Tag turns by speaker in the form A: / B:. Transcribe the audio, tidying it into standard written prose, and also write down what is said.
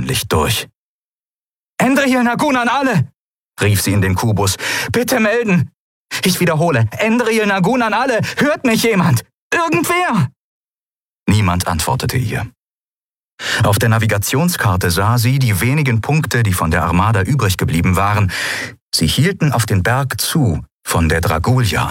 A: Sonnenlicht durch. »Endrihil Nagun an alle«, rief sie in den Kubus. »Bitte melden! Ich wiederhole, Endrihil Nagun an alle! Hört mich jemand? Irgendwer!« Niemand antwortete ihr. Auf der Navigationskarte sah sie die wenigen Punkte, die von der Armada übrig geblieben waren. Sie hielten auf den Berg zu, von der Dragulja